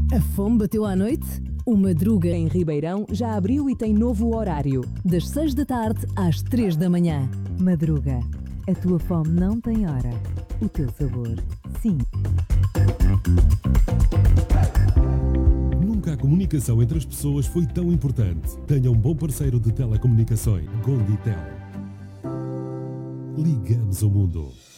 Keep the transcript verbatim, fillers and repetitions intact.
A fome bateu à noite? O Madruga em Ribeirão já abriu e tem novo horário, das seis da tarde às três da manhã. Madruga, a tua fome não tem hora, o teu sabor, sim. Nunca a comunicação entre as pessoas foi tão importante. Tenha um bom parceiro de telecomunicações, Gonditel. Ligamos o mundo.